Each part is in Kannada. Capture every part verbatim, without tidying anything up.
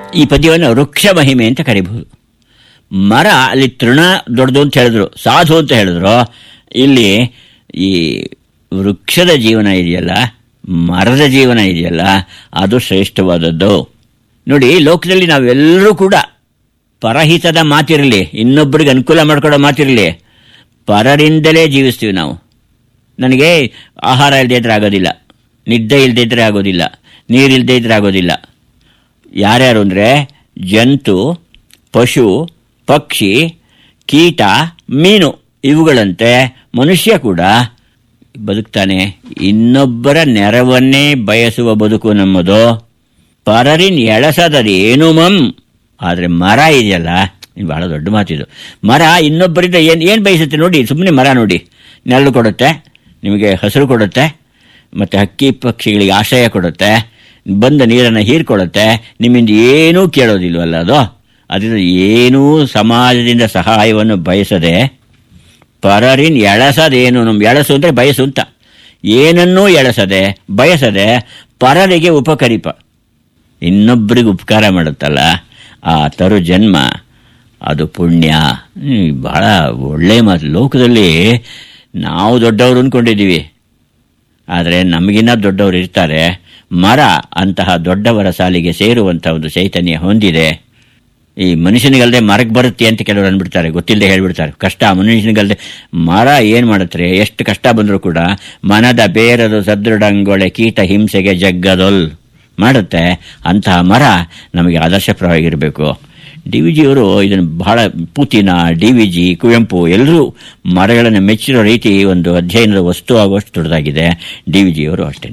ಈ ಪದ್ಯವನ್ನು ವೃಕ್ಷ ಮಹಿಮೆ ಅಂತ ಕರಿಬಹುದು. ಮರ ಅಲ್ಲಿ ತೃಣ ದೊಡ್ಡದು ಅಂತ ಹೇಳಿದ್ರು, ಸಾಧು ಅಂತ ಹೇಳಿದ್ರು. ಇಲ್ಲಿ ಈ ವೃಕ್ಷದ ಜೀವನ ಇದೆಯಲ್ಲ, ಮರದ ಜೀವನ ಇದೆಯಲ್ಲ, ಅದು ಶ್ರೇಷ್ಠವಾದದ್ದು. ನೋಡಿ, ಲೋಕದಲ್ಲಿ ನಾವೆಲ್ಲರೂ ಕೂಡ ಪರಹಿತದ ಮಾತಿರಲಿ, ಇನ್ನೊಬ್ಬರಿಗೆ ಅನುಕೂಲ ಮಾಡಿಕೊಡೋ ಮಾತಿರಲಿ, ಪರರಿಂದಲೇ ಜೀವಿಸ್ತೀವಿ ನಾವು. ನನಗೆ ಆಹಾರ ಇಲ್ಲದೇ ಇದ್ರೆ ಆಗೋದಿಲ್ಲ, ನಿದ್ದೆ ಇಲ್ಲದೇ ಇದ್ರೆ ಆಗೋದಿಲ್ಲ, ನೀರಿಲ್ಲದೇ ಇದ್ರೆ ಆಗೋದಿಲ್ಲ. ಯಾರ್ಯಾರು ಅಂದರೆ ಜಂತು, ಪಶು, ಪಕ್ಷಿ, ಕೀಟ, ಮೀನು ಇವುಗಳಂತೆ ಮನುಷ್ಯ ಕೂಡ ಬದುಕ್ತಾನೆ. ಇನ್ನೊಬ್ಬರ ನೆರವನ್ನೇ ಬಯಸುವ ಬದುಕು ನಮ್ಮದು. ಪರರಿನ್ ಎಳಸದರಿ ಏನು ಮಂ. ಆದರೆ ಮರ ಇದೆಯಲ್ಲ, ಭಾಳ ದೊಡ್ಡ ಮಾತಿದು. ಮರ ಇನ್ನೊಬ್ಬರಿಂದ ಏನು ಏನು ಬಯಸುತ್ತೆ ನೋಡಿ. ಸುಮ್ಮನೆ ಮರ ನೋಡಿ, ನೆರಳು ಕೊಡುತ್ತೆ, ನಿಮಗೆ ಹಸಿರು ಕೊಡುತ್ತೆ, ಮತ್ತು ಹಕ್ಕಿ ಪಕ್ಷಿಗಳಿಗೆ ಆಶ್ರಯ ಕೊಡುತ್ತೆ, ಬಂದ ನೀರನ್ನು ಹೀರ್ಕೊಳ್ಳುತ್ತೆ, ನಿಮ್ಮಿಂದ ಏನೂ ಕೇಳೋದಿಲ್ವಲ್ಲ ಅದು. ಅದರಿಂದ ಏನೂ ಸಮಾಜದಿಂದ ಸಹಾಯವನ್ನು ಬಯಸದೆ, ಪರರಿನ್ ಎಳಸದೇನು ನಮ್ಮ ಎಳಸು ಅಂದರೆ ಬಯಸು ಅಂತ, ಏನನ್ನೂ ಎಳಸದೆ ಬಯಸದೆ ಪರರಿಗೆ ಉಪಕರಿಪ, ಇನ್ನೊಬ್ಬರಿಗೆ ಉಪಕಾರ ಮಾಡುತ್ತಲ್ಲ, ಆ ತರು ಜನ್ಮ ಅದು ಪುಣ್ಯ. ಬಹಳ ಒಳ್ಳೆಯ ಮಾತು. ಲೋಕದಲ್ಲಿ ನಾವು ದೊಡ್ಡವರು ಅಂದ್ಕೊಂಡಿದ್ದೀವಿ, ಆದರೆ ನಮಗಿನ್ನ ದೊಡ್ಡವರು ಇರ್ತಾರೆ. ಮರ ಅಂತಹ ದೊಡ್ಡವರ ಸಾಲಿಗೆ ಸೇರುವಂಥ ಒಂದು ಚೈತನ್ಯ ಹೊಂದಿದೆ. ಈ ಮನುಷ್ಯನಿಗಲ್ಲದೆ ಮರಕ್ಕೆ ಬರುತ್ತೆ ಅಂತ ಕೆಲವರು ಅಂದ್ಬಿಡ್ತಾರೆ, ಗೊತ್ತಿಲ್ಲದೆ ಹೇಳ್ಬಿಡ್ತಾರೆ. ಕಷ್ಟ ಮನುಷ್ಯನಿಗಲ್ಲದೆ ಮರ ಏನು ಮಾಡುತ್ತೆ, ಎಷ್ಟು ಕಷ್ಟ ಬಂದರೂ ಕೂಡ ಮನದ ಬೇರದು ಸದೃಢಂಗೊಳೆ ಕೀಟ ಹಿಂಸೆಗೆ ಜಗ್ಗದೊಲ್ ಮಾಡುತ್ತೆ. ಅಂತಹ ಮರ ನಮಗೆ ಆದರ್ಶಪ್ರಾಯವಾಗಿರಬೇಕು. ಡಿ ವಿ ಜಿಯವರು ಇದನ್ನು ಬಹಳ, ಪೂತಿನ, ಡಿ ವಿ ಜಿ, ಕುವೆಂಪು ಎಲ್ಲರೂ ಮರಗಳನ್ನು ಮೆಚ್ಚಿರೋ ರೀತಿ ಒಂದು ಅಧ್ಯಯನದ ವಸ್ತು ಆಗುವಷ್ಟು ದೊಡ್ಡದಾಗಿದೆ. ಡಿ ವಿ ಜಿಯವರು ಅಷ್ಟೇ.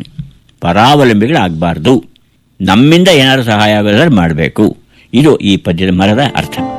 ಪರಾವಲಂಬಿಗಳಾಗಬಾರ್ದು, ನಮ್ಮಿಂದ ಏನಾದರೂ ಸಹಾಯ ಆಗೋದಾದ್ರೆ ಮಾಡಬೇಕು. ಇದು ಈ ಪದ್ಯದ ಮರದ ಅರ್ಥ.